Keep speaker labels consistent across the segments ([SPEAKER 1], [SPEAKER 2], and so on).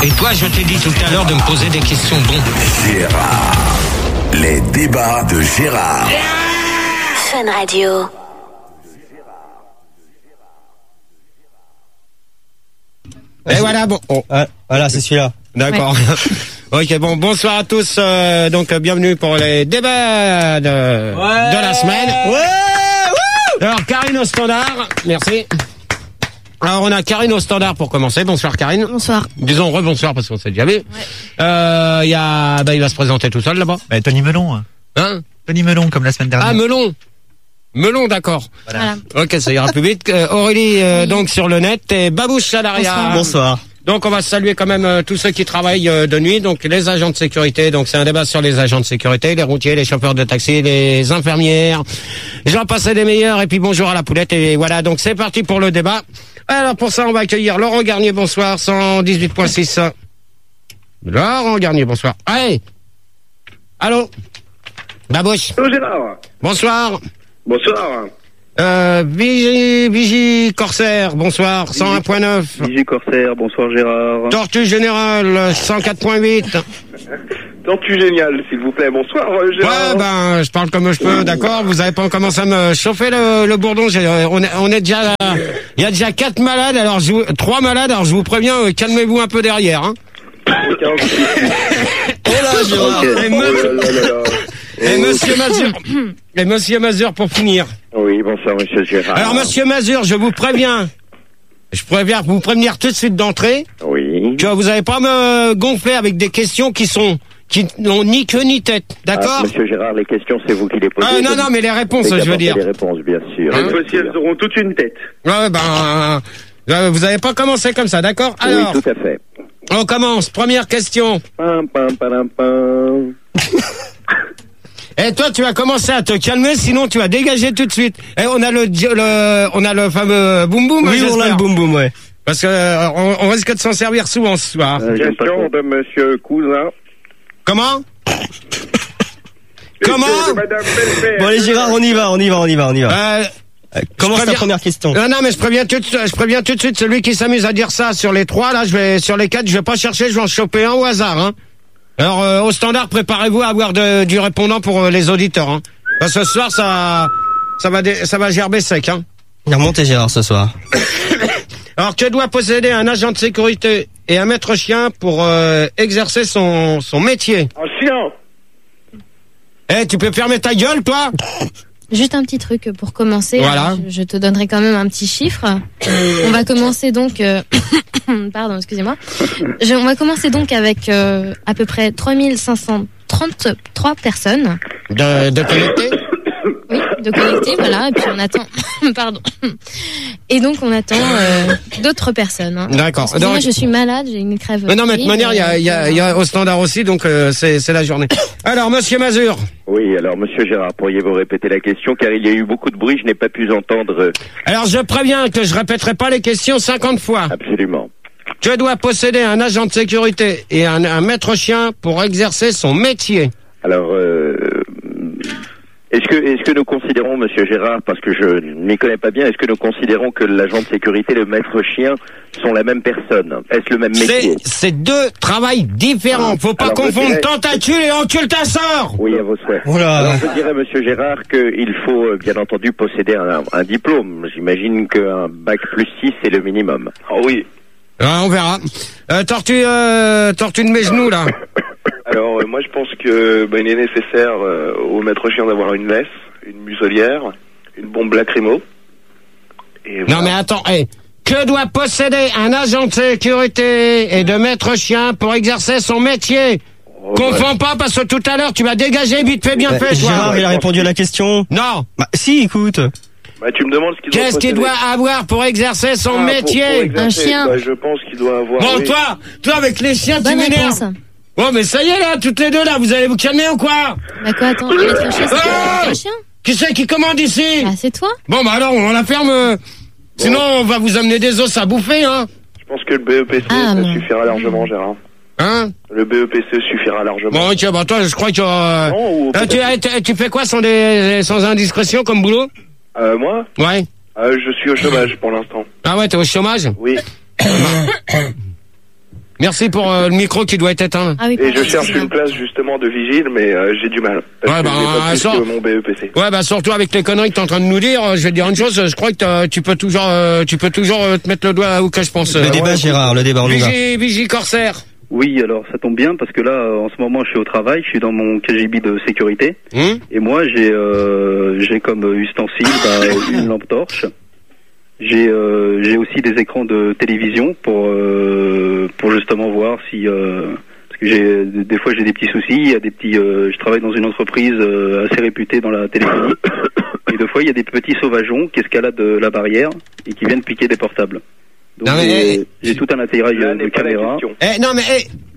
[SPEAKER 1] Et toi, je t'ai dit tout à l'heure de me poser des questions
[SPEAKER 2] Gérard. Les débats de Gérard.
[SPEAKER 3] Fun Radio.
[SPEAKER 1] Et voilà, bon. Oh.
[SPEAKER 4] Voilà, c'est celui-là.
[SPEAKER 1] D'accord. Ouais. Ok, bon, bonsoir à tous. Donc, bienvenue pour les débats de la semaine. Alors, Karine au standard. Merci. Alors, on a Karine au standard pour commencer. Bonsoir, Karine.
[SPEAKER 5] Bonsoir.
[SPEAKER 1] Disons rebonsoir parce qu'on s'est déjà vu.
[SPEAKER 5] Ouais.
[SPEAKER 1] Il va se présenter tout seul là-bas.
[SPEAKER 4] Tony Melon.
[SPEAKER 1] Hein?
[SPEAKER 4] Tony Melon, comme la semaine dernière.
[SPEAKER 1] Ah, Melon, d'accord.
[SPEAKER 4] Voilà.
[SPEAKER 1] Ok, ça ira plus vite. Aurélie, donc sur le net, et Babouche Salaria.
[SPEAKER 4] Bonsoir.
[SPEAKER 1] Donc on va saluer quand même tous ceux qui travaillent de nuit, donc les agents de sécurité. Donc c'est un débat sur les agents de sécurité, les routiers, les chauffeurs de taxi, les infirmières. J'en passais des meilleurs. Et puis bonjour à la poulette. Et voilà, donc c'est parti pour le débat. Alors pour ça, on va accueillir Laurent Garnier. Bonsoir, 118.6. Laurent Garnier, bonsoir. Allez. Allô. Babouche.
[SPEAKER 6] Bonjour Gérard.
[SPEAKER 1] Bonsoir.
[SPEAKER 6] Bonsoir.
[SPEAKER 1] Vigie Corsaire, bonsoir, 101.9.
[SPEAKER 6] Vigie Corsaire, bonsoir Gérard.
[SPEAKER 1] Tortue Générale, 104.8.
[SPEAKER 6] Tortue Géniale, s'il vous plaît, bonsoir Gérard.
[SPEAKER 1] Ouais, je parle comme je peux, d'accord. Vous avez pas commencé à me chauffer le bourdon. On est déjà, il y a déjà 4 malades, 3 malades, alors je vous préviens, calmez-vous un peu derrière, hein.
[SPEAKER 6] Oh
[SPEAKER 4] là, Gérard.
[SPEAKER 1] Et Monsieur Mazur pour finir.
[SPEAKER 6] Oui, bonsoir Monsieur Gérard.
[SPEAKER 1] Alors Monsieur Mazur, je préviens vous prévenir tout de suite d'entrée.
[SPEAKER 6] Oui.
[SPEAKER 1] Que vous n'allez pas me gonfler avec des questions qui n'ont ni queue ni tête, d'accord?
[SPEAKER 6] Monsieur Gérard, les questions, c'est vous qui les posez.
[SPEAKER 1] Non, mais les réponses, je veux dire.
[SPEAKER 6] Les réponses, bien sûr.
[SPEAKER 1] Cette
[SPEAKER 6] fois-ci, elles auront toute une tête.
[SPEAKER 1] Ouais, vous n'avez pas commencé comme ça, d'accord? Alors,
[SPEAKER 6] oui, tout à fait.
[SPEAKER 1] On commence. Première question.
[SPEAKER 6] Pam, pam, pam, pam.
[SPEAKER 1] Et toi, tu vas commencer à te calmer, sinon tu vas dégager tout de suite. Et on a le fameux boum boum.
[SPEAKER 4] Oui, on a le boum boum, ouais.
[SPEAKER 1] Parce que on risque de s'en servir souvent ce soir.
[SPEAKER 6] Question de Monsieur Cousin.
[SPEAKER 1] Comment? Comment?
[SPEAKER 4] Bon, allez, Gérard, on y va. Commence ta première question.
[SPEAKER 1] Non, mais je préviens tout de suite celui qui s'amuse à dire ça sur les 3, là, sur les 4, je vais pas chercher, je vais en choper un au hasard, hein. Alors, au standard, préparez-vous à avoir du répondant pour les auditeurs, hein. Parce que ce soir, ça va gerber sec, hein.
[SPEAKER 4] Il est remonté, Gérard, ce soir.
[SPEAKER 1] Alors, que doit posséder un agent de sécurité et un maître chien pour exercer son métier?
[SPEAKER 6] Un chien.
[SPEAKER 1] Tu peux fermer ta gueule, toi?
[SPEAKER 5] Juste un petit truc pour commencer.
[SPEAKER 1] Voilà.
[SPEAKER 5] Je te donnerai quand même un petit chiffre. On va commencer donc... Pardon, excusez-moi. On va commencer donc avec à peu près 3533 personnes.
[SPEAKER 1] De connectés?
[SPEAKER 5] Oui, de connectés, voilà. Et puis on attend... Pardon. Et donc on attend d'autres personnes. Hein.
[SPEAKER 1] D'accord.
[SPEAKER 5] Moi, je suis malade, j'ai une crève.
[SPEAKER 1] Non, mais de toute manière, il y a au standard aussi, donc c'est la journée. Alors, Monsieur Mazur.
[SPEAKER 6] Oui, alors Monsieur Gérard, pourriez-vous répéter la question, car il y a eu beaucoup de bruit, je n'ai pas pu entendre.
[SPEAKER 1] Alors, je préviens que je répéterai pas les questions 50 fois.
[SPEAKER 6] Absolument.
[SPEAKER 1] Que doit posséder un agent de sécurité et un maître chien pour exercer son métier?
[SPEAKER 6] Alors, est-ce que nous considérons, Monsieur Gérard, parce que je ne m'y connais pas bien, est-ce que nous considérons que l'agent de sécurité et le maître chien sont la même personne? Est-ce le même métier?
[SPEAKER 1] C'est deux travails différents. Faut pas confondre tentacule et occultassor.
[SPEAKER 6] Oui, à vos souhaits.
[SPEAKER 4] Oula.
[SPEAKER 6] Alors, je dirais, Monsieur Gérard, qu'il faut, bien entendu, posséder un diplôme. J'imagine qu'un bac plus 6 c'est le minimum.
[SPEAKER 7] Oh oui.
[SPEAKER 1] On verra. Tortue de mes genoux, là.
[SPEAKER 7] Alors, moi, je pense que il est nécessaire au maître chien d'avoir une laisse, une muselière, une bombe lacrymo. Et voilà.
[SPEAKER 1] Non, mais attends, que doit posséder un agent de sécurité et de maître chien pour exercer son métier? Confonds pas, parce que tout à l'heure, tu vas dégager vite fait, bien fait, toi.
[SPEAKER 4] Gérard, il a répondu à la question.
[SPEAKER 1] Non.
[SPEAKER 4] Bah, si, écoute.
[SPEAKER 7] Bah, tu me demandes ce qu'il doit
[SPEAKER 1] Qu'est-ce qu'il doit avoir pour exercer son métier?
[SPEAKER 7] pour
[SPEAKER 5] Un
[SPEAKER 7] exercer,
[SPEAKER 5] chien.
[SPEAKER 7] Bah, je pense qu'il doit avoir...
[SPEAKER 1] Bon,
[SPEAKER 7] oui.
[SPEAKER 1] toi, avec les chiens, tu
[SPEAKER 5] Bonne réponse.
[SPEAKER 1] m'énerves. Bon, mais ça y est, là, toutes les deux, là, vous allez vous calmer ou quoi?
[SPEAKER 5] Bah quoi, attends, le maître chien, c'est
[SPEAKER 1] Oh
[SPEAKER 5] un chien?
[SPEAKER 1] Qui c'est qui commande ici?
[SPEAKER 5] Bah c'est toi.
[SPEAKER 1] Bon, bah alors, on la ferme. Sinon, on va vous amener des os à bouffer, hein.
[SPEAKER 7] Je pense que le BEPC
[SPEAKER 5] Ah,
[SPEAKER 7] ça
[SPEAKER 5] non.
[SPEAKER 7] suffira largement, Gérard.
[SPEAKER 1] Hein?
[SPEAKER 7] Le BEPC suffira largement.
[SPEAKER 1] Bon, ok, bah toi, je crois que...
[SPEAKER 7] Non, ou
[SPEAKER 1] tu fais quoi sans indiscrétion comme boulot?
[SPEAKER 7] Moi
[SPEAKER 1] Ouais.
[SPEAKER 7] Je suis au chômage pour l'instant.
[SPEAKER 1] Ah ouais, t'es au chômage?
[SPEAKER 7] Oui.
[SPEAKER 1] Merci pour le micro qui doit être éteint.
[SPEAKER 5] Ah oui,
[SPEAKER 7] Et
[SPEAKER 5] pardon,
[SPEAKER 7] je cherche
[SPEAKER 5] excusez-moi.
[SPEAKER 7] une place justement de vigile, mais j'ai du mal. Parce
[SPEAKER 1] Ouais,
[SPEAKER 7] que
[SPEAKER 1] bah,
[SPEAKER 7] j'ai pas plus
[SPEAKER 1] sort.
[SPEAKER 7] que mon BEPC.
[SPEAKER 1] Ouais, bah surtout avec les conneries que t'es en train de nous dire, je vais te dire une chose, je crois que tu peux toujours te mettre le doigt où que je pense.
[SPEAKER 4] Le débat, Gérard, le débat, on y va.
[SPEAKER 1] Vigie Corsaire.
[SPEAKER 8] Oui, alors ça tombe bien parce que là, en ce moment, je suis au travail, je suis dans mon KGB de sécurité. Et moi, j'ai comme ustensile une lampe torche. J'ai aussi des écrans de télévision pour justement voir si parce que des fois j'ai des petits soucis, il y a des petits je travaille dans une entreprise assez réputée dans la téléphonie et des fois il y a des petits sauvageons qui escaladent la barrière et qui viennent piquer des portables. Donc
[SPEAKER 1] Non, mais,
[SPEAKER 8] j'ai tout un atterrage
[SPEAKER 7] Là
[SPEAKER 8] de
[SPEAKER 7] n'est pas la
[SPEAKER 8] caméra.
[SPEAKER 7] question.
[SPEAKER 1] non mais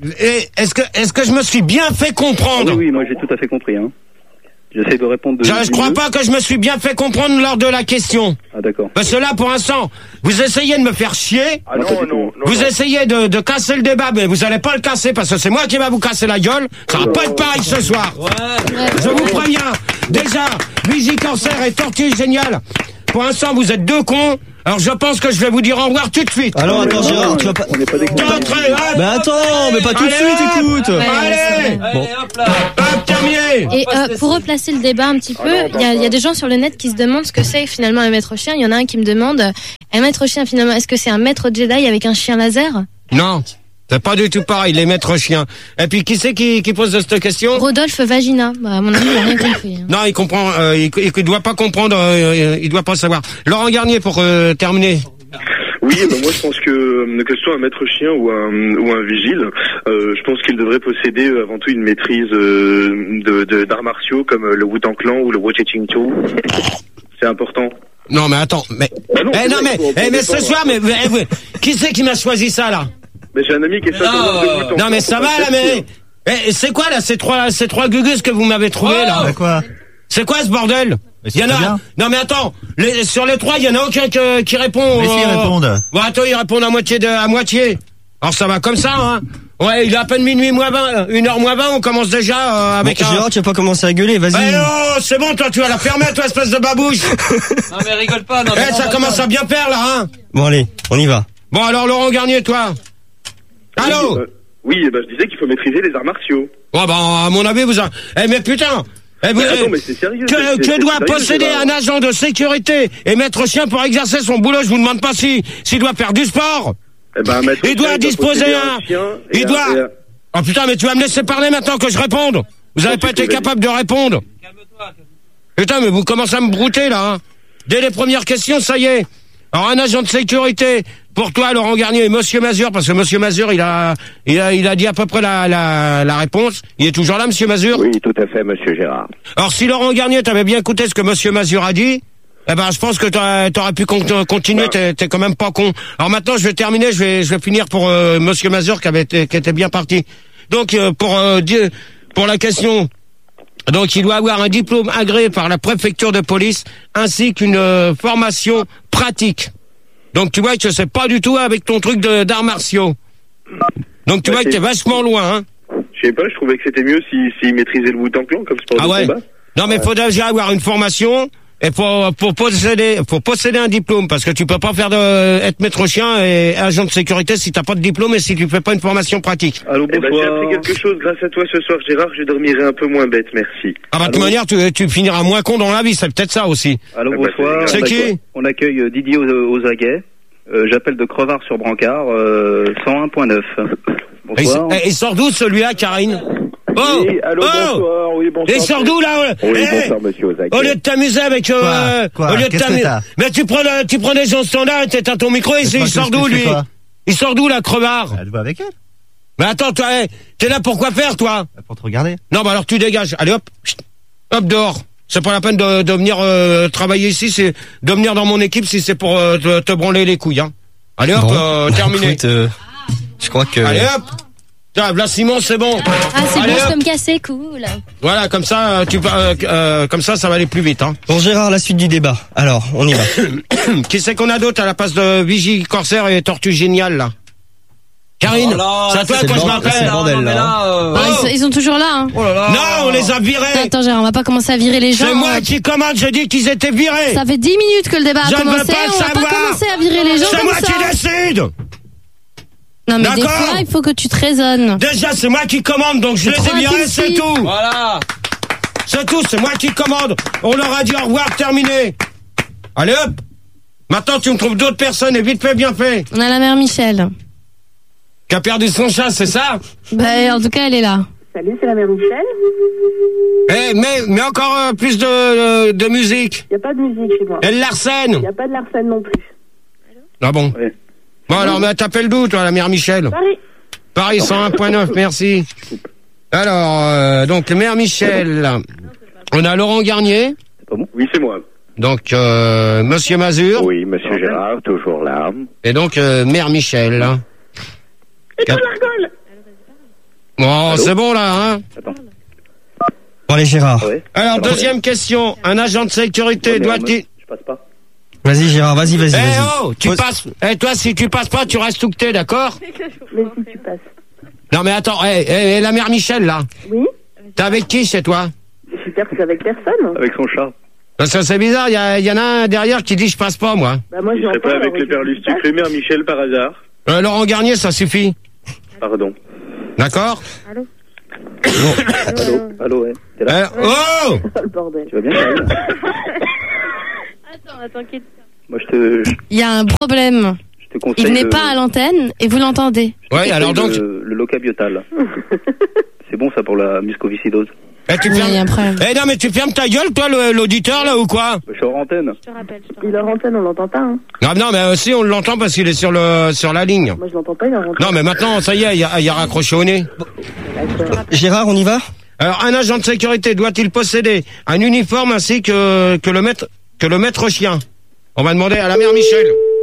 [SPEAKER 1] est-ce que je me suis bien fait
[SPEAKER 8] Ah
[SPEAKER 1] comprendre?
[SPEAKER 8] oui, moi j'ai tout à fait compris. Hein. J'essaie de répondre.
[SPEAKER 1] Je crois pas que je me suis bien fait comprendre lors de la question.
[SPEAKER 8] Ah d'accord.
[SPEAKER 1] Parce que là, pour l'instant, vous essayez de me faire chier.
[SPEAKER 7] Ah non.
[SPEAKER 1] Vous essayez de casser le débat, mais vous allez pas le casser parce que c'est moi qui va vous casser la gueule. Ça va pas être pareil ce soir. Je vous préviens. Déjà, Vigie Corsaire et Tortue Génial. Pour l'instant, vous êtes deux cons. Alors je pense que je vais vous dire au revoir tout de suite.
[SPEAKER 4] Alors, attends, Gérard, tu vas pas...
[SPEAKER 8] On n'est pas des cons.
[SPEAKER 1] D'entrée, hop.
[SPEAKER 4] Bah attends, mais pas tout de
[SPEAKER 1] Allez,
[SPEAKER 4] suite,
[SPEAKER 1] hop.
[SPEAKER 4] écoute.
[SPEAKER 5] Ouais,
[SPEAKER 1] Allez,
[SPEAKER 4] Bon.
[SPEAKER 1] hop, terminé.
[SPEAKER 5] Et pour replacer le débat un petit peu, il y a des gens sur le net qui se demandent ce que c'est finalement un maître chien. Il y en a un qui me demande, un maître chien finalement, est-ce que c'est un maître Jedi avec un chien laser?
[SPEAKER 1] Non, c'est pas du tout pareil, les maîtres chiens. Et puis qui c'est qui pose cette question?
[SPEAKER 5] Rodolphe Vagina. Bah, à mon avis, il n'a rien compris. Hein.
[SPEAKER 1] Non, il comprend, il doit pas comprendre, il doit pas savoir. Laurent Garnier pour terminer.
[SPEAKER 9] Oui, moi je pense que ce soit un maître chien ou un vigile, je pense qu'il devrait posséder avant tout une maîtrise d'arts martiaux comme le Wu-Tang Clan ou le Wo-Ching-Chou. C'est important.
[SPEAKER 1] Non mais attends, mais
[SPEAKER 9] Bah non,
[SPEAKER 1] mais ce soir, qui c'est qui m'a choisi ça là?
[SPEAKER 9] Mais j'ai un ami qui est fan de Wu-Tang Clan.
[SPEAKER 1] Non mais ça va là, mais c'est quoi là ces trois gugus que vous m'avez trouvé là?
[SPEAKER 10] Bah quoi?
[SPEAKER 1] C'est quoi ce bordel?
[SPEAKER 10] Mais
[SPEAKER 1] Il y en
[SPEAKER 10] c'est
[SPEAKER 1] a.
[SPEAKER 10] bien.
[SPEAKER 1] Non mais attends, sur les trois, il y en a aucun qui répond.
[SPEAKER 10] Mais si, ils répondent.
[SPEAKER 1] Bon attends, ils répondent à moitié. Alors ça va comme ça, hein. Ouais, il est à peine minuit moins 20, 1h moins 20, on commence déjà avec un...
[SPEAKER 4] Gérard, tu vas pas commencer à gueuler, vas-y.
[SPEAKER 1] Eh non, c'est bon, toi tu vas la fermer, toi espèce de babouche.
[SPEAKER 11] Non mais rigole pas, non.
[SPEAKER 1] Eh, ça commence à bien faire là, hein.
[SPEAKER 4] Bon allez, on y va.
[SPEAKER 1] Bon alors Laurent Garnier, toi. Allô.
[SPEAKER 9] Oui, je disais qu'il faut maîtriser les arts martiaux.
[SPEAKER 1] Oh bah à mon avis vous... Eh mais putain.
[SPEAKER 9] Attends, mais c'est sérieux.
[SPEAKER 1] Que doit posséder un agent de sécurité et maître chien pour exercer son boulot? Je vous demande pas s'il doit faire du sport. Il doit disposer il doit... Oh putain, mais tu vas me laisser parler maintenant que je réponde. Vous avez pas été capable de répondre.
[SPEAKER 11] Calme-toi.
[SPEAKER 1] Putain, mais vous commencez à me brouter là, hein. Dès les premières questions, ça y est. Alors un agent de sécurité, pour toi Laurent Garnier et Monsieur Mazur, parce que Monsieur Mazur il a dit à peu près la réponse. Il est toujours là, Monsieur Mazur?
[SPEAKER 6] Oui, tout à fait, Monsieur Gérard.
[SPEAKER 1] Alors si Laurent Garnier t'avais bien écouté ce que Monsieur Mazur a dit, eh ben je pense que t'aurais pu continuer. T'es quand même pas con. Alors maintenant je vais terminer, je vais finir pour Monsieur Mazur qui était bien parti. Donc pour la question. Donc il doit avoir un diplôme agréé par la préfecture de police ainsi qu'une formation pratique. Donc tu vois que c'est pas du tout avec ton truc d'arts martiaux. Donc tu vois que t'es vachement loin, hein.
[SPEAKER 9] Je sais pas, je trouvais que c'était mieux s'il maîtrisait le Wu-Tang Clan comme sport de combat.
[SPEAKER 1] Non mais faut déjà avoir une formation et faut posséder un diplôme parce que tu peux pas être maître chien et agent de sécurité si t'as pas de diplôme et si tu fais pas une formation pratique.
[SPEAKER 8] Allô,
[SPEAKER 9] J'ai
[SPEAKER 8] bonsoir.
[SPEAKER 9] appris quelque chose grâce à toi ce soir, Gérard. Je dormirai un peu moins bête, merci.
[SPEAKER 1] Ah bah de toute manière tu finiras moins con dans la vie, c'est peut-être ça aussi.
[SPEAKER 8] Allô,
[SPEAKER 9] Ah bah,
[SPEAKER 8] bonsoir.
[SPEAKER 1] c'est qui?
[SPEAKER 8] On accueille Didier aux aguets. J'appelle de Crevard sur Brancard, 101.9. Bonsoir.
[SPEAKER 1] Il sort d'où celui-là, Karine? Oh,
[SPEAKER 6] Oui, allô, bonsoir, oui, bonsoir.
[SPEAKER 1] Il sort d'où là?
[SPEAKER 6] Oui,
[SPEAKER 1] Eh,
[SPEAKER 6] bonsoir, monsieur Ozaké.
[SPEAKER 1] au lieu de t'amuser avec
[SPEAKER 10] Quoi
[SPEAKER 1] au lieu de
[SPEAKER 10] Qu'est-ce que
[SPEAKER 1] t'amuser,
[SPEAKER 10] t'as
[SPEAKER 1] mais tu prends des gens standards, t'as ton micro et il sort d'où lui? Il sort d'où la crevard?
[SPEAKER 10] Elle va avec elle.
[SPEAKER 1] Mais attends, toi, t'es là pour quoi faire toi?
[SPEAKER 10] Pour te regarder.
[SPEAKER 1] Non, bah alors tu dégages. Allez hop, chut, hop dehors. C'est pas la peine de venir travailler ici, c'est de venir dans mon équipe si c'est pour te branler les couilles, hein. Allez hop,
[SPEAKER 4] Bon.
[SPEAKER 1] terminé.
[SPEAKER 4] Écoute, je crois que...
[SPEAKER 1] Allez hop. Tiens, là Simon, c'est bon.
[SPEAKER 5] Ah, c'est
[SPEAKER 1] Allez,
[SPEAKER 5] bon,
[SPEAKER 1] hop.
[SPEAKER 5] c'est comme cassé, cool.
[SPEAKER 1] Voilà, comme ça, comme ça va aller plus vite, hein.
[SPEAKER 4] Bon Gérard, la suite du débat. Alors, on y va.
[SPEAKER 1] Qui c'est qu'on a d'autre à la place de Vigie Corsaire et Tortue Géniale, là? Karine,
[SPEAKER 11] Oh là,
[SPEAKER 1] c'est à toi
[SPEAKER 4] c'est
[SPEAKER 1] que
[SPEAKER 4] le
[SPEAKER 1] je
[SPEAKER 4] bordel, c'est
[SPEAKER 1] m'appelle.
[SPEAKER 4] le bordel,
[SPEAKER 11] Non, mais
[SPEAKER 4] là.
[SPEAKER 5] Ah, ils sont toujours là, hein.
[SPEAKER 11] Oh là là.
[SPEAKER 1] Non, on les a virés.
[SPEAKER 5] Attends, Gérard, on va pas commencer à virer les gens.
[SPEAKER 1] C'est moi qui commande, j'ai dit qu'ils étaient virés.
[SPEAKER 5] Ça fait 10 minutes que le débat
[SPEAKER 1] Je
[SPEAKER 5] a
[SPEAKER 1] ne veux
[SPEAKER 5] commencé.
[SPEAKER 1] pas le
[SPEAKER 5] On va pas
[SPEAKER 1] savoir.
[SPEAKER 5] commencer à virer les gens
[SPEAKER 1] C'est
[SPEAKER 5] comme
[SPEAKER 1] moi
[SPEAKER 5] ça.
[SPEAKER 1] qui décide.
[SPEAKER 5] Non, mais des
[SPEAKER 1] D'accord.
[SPEAKER 5] fois, il faut que tu te raisonnes.
[SPEAKER 1] Déjà, c'est moi qui commande, donc je les ai virés, c'est tout.
[SPEAKER 11] Voilà.
[SPEAKER 1] C'est tout, c'est moi qui commande. On leur a dit au revoir, terminé. Allez hop. Maintenant, tu me trouves d'autres personnes et vite fait, bien fait.
[SPEAKER 5] On a la mère Michel.
[SPEAKER 1] Qui a perdu son chat, c'est ça?
[SPEAKER 5] Bah, en tout cas, elle est là.
[SPEAKER 10] Salut, c'est la mère Michel.
[SPEAKER 1] Eh, mais encore plus de musique.
[SPEAKER 10] Il n'y a pas de musique chez moi.
[SPEAKER 1] Et de Larsen.
[SPEAKER 10] Il n'y a pas de Larsen non plus.
[SPEAKER 1] Ah bon?
[SPEAKER 8] Ouais.
[SPEAKER 1] Bon, alors, mais t'appelles d'où, toi, la mère Michel?
[SPEAKER 10] Paris.
[SPEAKER 1] Paris 101.9, merci. Alors, donc, mère Michel. On a Laurent Garnier.
[SPEAKER 6] Oui, c'est moi.
[SPEAKER 1] Donc, monsieur Mazur.
[SPEAKER 6] Oui, monsieur Gérard, toujours là.
[SPEAKER 1] Et donc, mère Michel.
[SPEAKER 10] Et toi, l'Argole.
[SPEAKER 1] Bon, c'est bon, là, hein?
[SPEAKER 4] Bon, allez, Gérard.
[SPEAKER 1] Alors, deuxième question. Un agent de sécurité doit-il...
[SPEAKER 8] Je passe pas.
[SPEAKER 4] Vas-y, Gérard, vas-y.
[SPEAKER 1] Eh oh, tu passes. Eh, toi, si tu passes pas, tu restes où que t'es, d'accord?
[SPEAKER 10] Mais si tu passes.
[SPEAKER 1] Non, mais attends, la mère Michel, là.
[SPEAKER 10] Oui.
[SPEAKER 1] T'es avec qui chez toi?
[SPEAKER 10] Je suis perçue avec personne.
[SPEAKER 8] Avec son chat.
[SPEAKER 1] Parce que c'est bizarre, il y en a un derrière qui dit je passe pas, moi.
[SPEAKER 10] Bah, moi,
[SPEAKER 9] Il serait pas avec le père Lustucré, mère Michel par hasard.
[SPEAKER 1] Laurent Garnier, ça suffit.
[SPEAKER 9] Pardon.
[SPEAKER 1] D'accord?
[SPEAKER 10] Allô?
[SPEAKER 8] Allô, ouais. T'es là?
[SPEAKER 1] Oh!
[SPEAKER 10] Oh, le bordel.
[SPEAKER 8] Tu vas bien, Charles?
[SPEAKER 5] Attends, quitte.
[SPEAKER 8] Moi, je
[SPEAKER 5] Il y a un problème.
[SPEAKER 8] te conseille.
[SPEAKER 5] Il n'est pas à l'antenne et vous l'entendez.
[SPEAKER 1] Oui, alors donc.
[SPEAKER 8] Le locabiotal. C'est bon, ça, pour la muscoviscidose.
[SPEAKER 1] Eh, tu fermes... non, mais tu fermes ta gueule, toi, l'auditeur, là, ou quoi?
[SPEAKER 8] Je suis hors antenne.
[SPEAKER 10] Je te rappelle. Il est en antenne, on l'entend pas, hein.
[SPEAKER 1] Non, mais aussi, on l'entend parce qu'il est sur la ligne.
[SPEAKER 10] Moi, je l'entends pas, il est en antenne.
[SPEAKER 1] Non, mais maintenant, ça y est, il y a raccroché au nez.
[SPEAKER 4] Gérard, on y va?
[SPEAKER 1] Alors, un agent de sécurité doit-il posséder un uniforme ainsi que le maître chien? On va demander à la mère Michel.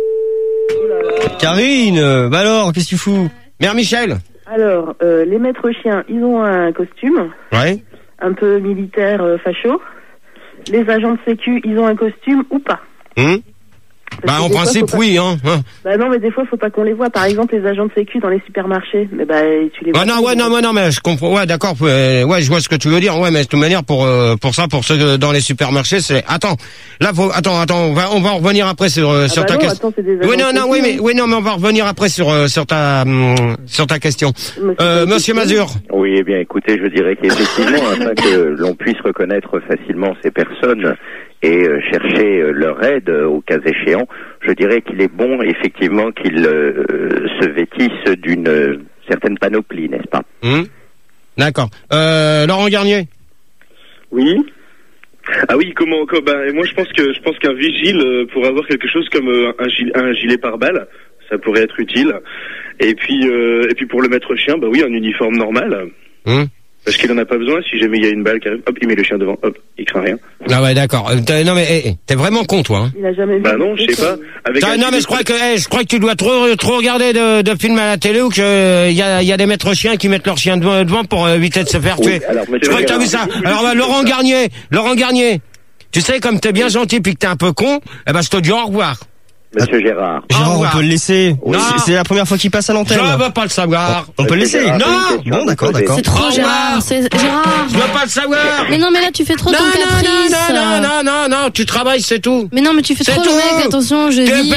[SPEAKER 4] Karine, bah alors, qu'est-ce que tu fous?
[SPEAKER 1] Mère Michel.
[SPEAKER 10] Alors, les maîtres chiens, ils ont un costume.
[SPEAKER 1] Ouais.
[SPEAKER 10] Un peu militaire, facho. Les agents de sécu, ils ont un costume ou pas?
[SPEAKER 1] Bah, en principe, oui, hein.
[SPEAKER 10] Bah non, mais des fois, faut pas qu'on les voit. Par exemple, les agents de sécu dans les supermarchés. Mais bah, tu les vois.
[SPEAKER 1] Ah non, mais je comprends. Ouais, d'accord. Ouais, je vois ce que tu veux dire. Ouais, mais de toute manière, pour ceux dans les supermarchés, c'est. Attends. Là, attends. On va en revenir après sur ta question. Oui, non, mais on va revenir après sur ta question. Monsieur Mazur.
[SPEAKER 6] Oui, eh bien, écoutez, je dirais qu'effectivement, afin que l'on puisse reconnaître facilement ces personnes et chercher leur aide au cas échéant, je dirais qu'il est bon effectivement qu'ils se vêtissent d'une certaine panoplie, n'est-ce pas?
[SPEAKER 1] D'accord. Laurent Garnier.
[SPEAKER 9] Oui. Ah oui, moi je pense qu'un vigile pourrait avoir quelque chose comme un gilet pare-balles, ça pourrait être utile. Et puis pour le maître chien, bah oui, un uniforme normal. Parce qu'il en a pas besoin, si jamais il y a une balle qui arrive, hop, il met le chien devant, hop, il craint rien.
[SPEAKER 1] Ah ouais, d'accord. Non mais t'es vraiment con, toi. Hein.
[SPEAKER 10] Il a jamais vu.
[SPEAKER 9] Bah non, je sais pas.
[SPEAKER 1] Non mais je crois que tu dois trop regarder de films à la télé où que y a des maîtres chiens qui mettent leur chien devant pour éviter de se faire tuer.
[SPEAKER 6] Alors,
[SPEAKER 1] je crois que t'as vu ça. Alors Laurent Garnier, tu sais comme t'es bien gentil puis que t'es un peu con, eh ben je te dis au revoir.
[SPEAKER 6] Monsieur Gérard.
[SPEAKER 4] Gérard, on peut le laisser.
[SPEAKER 1] Non.
[SPEAKER 4] C'est la première fois qu'il passe à l'antenne.
[SPEAKER 1] Je veux pas le savoir.
[SPEAKER 4] On peut le laisser.
[SPEAKER 1] Non.
[SPEAKER 4] Bon, d'accord.
[SPEAKER 5] C'est trop Gérard. Gérard.
[SPEAKER 1] Je veux pas le savoir.
[SPEAKER 5] Mais non, mais là tu fais trop ton caprice.
[SPEAKER 1] Non, tu travailles, c'est tout.
[SPEAKER 5] Mais non, mais tu fais trop le mec. Attention, je dis.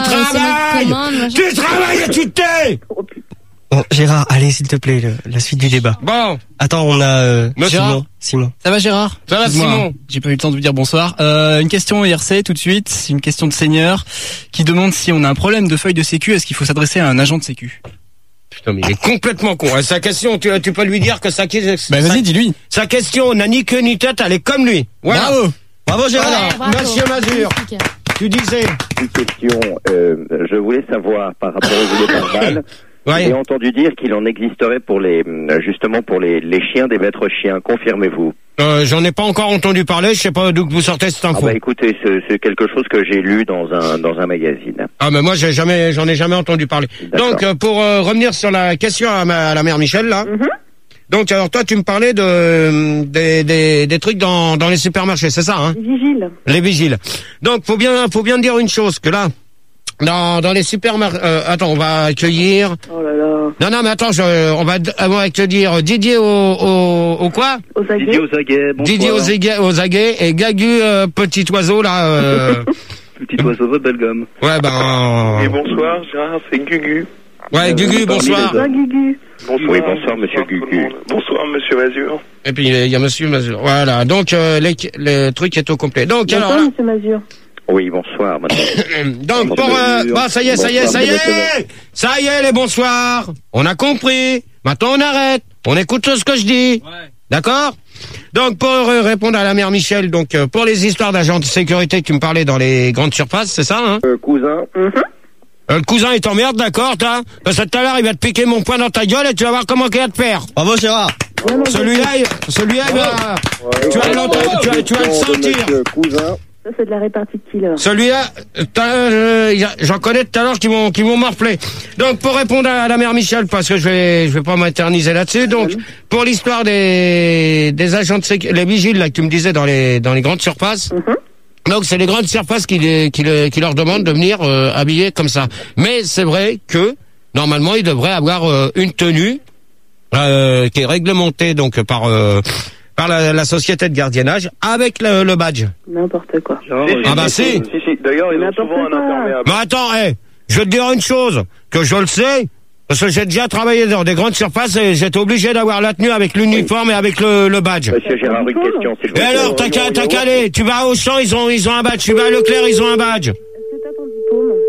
[SPEAKER 1] Tu travailles et tu te tais.
[SPEAKER 4] Bon, Gérard, allez, s'il te plaît, la suite du débat.
[SPEAKER 1] Bon.
[SPEAKER 4] Attends, on a
[SPEAKER 12] Simon. Ça va, Gérard?
[SPEAKER 1] Ça va, Simon?
[SPEAKER 12] J'ai pas eu le temps de vous dire bonsoir. Une question IRC tout de suite. C'est une question de seigneur qui demande si on a un problème de feuille de sécu, est-ce qu'il faut s'adresser à un agent de sécu?
[SPEAKER 1] Putain, mais il est complètement con. Sa question, tu peux lui dire que
[SPEAKER 12] Bah vas-y, dis-lui.
[SPEAKER 1] Sa question n'a ni queue ni tête, elle est comme lui. Voilà. Bravo Gérard.
[SPEAKER 5] Bravo.
[SPEAKER 1] Monsieur Mazur. Tu disais.
[SPEAKER 6] Une question, je voulais savoir par rapport aux gilets pare-balles.
[SPEAKER 1] Ouais.
[SPEAKER 6] J'ai entendu dire qu'il en existerait pour les chiens des maîtres chiens. Confirmez-vous?
[SPEAKER 1] J'en ai pas encore entendu parler. Je sais pas d'où vous sortez cette info.
[SPEAKER 6] Ah bah écoutez, c'est quelque chose que j'ai lu dans un magazine.
[SPEAKER 1] Ah mais moi j'en ai jamais entendu parler. Donc pour revenir sur la question à la mère Michel là. Donc alors toi tu me parlais des trucs dans les supermarchés, c'est ça hein? Les vigiles. Donc faut bien dire une chose que là. dans les supermarchés. Attends, on va accueillir.
[SPEAKER 10] Oh là là.
[SPEAKER 1] Non, mais attends, on va accueillir Didier au quoi?
[SPEAKER 10] Aux aguets.
[SPEAKER 8] Didier aux aguets, bonsoir.
[SPEAKER 1] Didier aux aguets et Gagu, petit oiseau là.
[SPEAKER 8] Petit oiseau, votre belle gomme.
[SPEAKER 1] Ouais, ben.
[SPEAKER 7] Et bonsoir, Gérard, c'est Gugu.
[SPEAKER 1] Ouais, Gugu, bonsoir.
[SPEAKER 10] Bonsoir, Gugu.
[SPEAKER 7] Bonsoir.
[SPEAKER 6] Oui, bonsoir, monsieur Gugu.
[SPEAKER 7] Bonsoir, monsieur Mazur.
[SPEAKER 1] Et puis, il y a monsieur Mazur. Voilà, donc le truc est au complet. Donc,
[SPEAKER 10] Bonsoir,
[SPEAKER 1] alors là,
[SPEAKER 10] monsieur Mazur.
[SPEAKER 6] Oui, bonsoir, madame.
[SPEAKER 1] donc, pour... bah, ça y est, les bonsoirs. On a compris. Maintenant, on arrête. On écoute tout ce que je dis. Ouais. D'accord? Donc, pour répondre à la mère Michel, donc, pour les histoires d'agents de sécurité, tu me parlais dans les grandes surfaces, c'est ça, hein?
[SPEAKER 6] Cousin.
[SPEAKER 1] Le cousin, il t'emmerde, d'accord, t'as? Parce que tout à l'heure, il va te piquer mon poing dans ta gueule et tu vas voir comment il va te faire.
[SPEAKER 12] Bravo, Gérard.
[SPEAKER 1] Celui-là, tu vas le sentir.
[SPEAKER 6] Cousin.
[SPEAKER 10] Ça, c'est de la répartie de killer.
[SPEAKER 1] Celui-là, j'en connais tout à l'heure qui vont morfler. Donc, pour répondre à la mère Michel, parce que je vais pas m'éterniser là-dessus, donc, pour l'histoire des agents de sécurité, les vigiles, là, que tu me disais dans les grandes surfaces. Donc, c'est les grandes surfaces qui leur demandent de venir, habillés comme ça. Mais c'est vrai que, normalement, ils devraient avoir, une tenue, qui est réglementée, donc, par la société de gardiennage avec le badge.
[SPEAKER 10] N'importe quoi.
[SPEAKER 1] Ah bah si.
[SPEAKER 7] D'ailleurs, ils ont souvent un imperméable.
[SPEAKER 1] Mais attends, je vais te dire une chose, que je le sais, parce que j'ai déjà travaillé dans des grandes surfaces et j'étais obligé d'avoir la tenue avec l'uniforme et avec le badge.
[SPEAKER 6] Monsieur Gérard, une question, s'il vous
[SPEAKER 1] Et
[SPEAKER 6] plaît.
[SPEAKER 1] alors, t'as qu'à aller, tu vas à Auchan, ils ont un badge, tu vas à Leclerc, ils ont un badge.
[SPEAKER 10] Est-ce que t'as ton diplôme?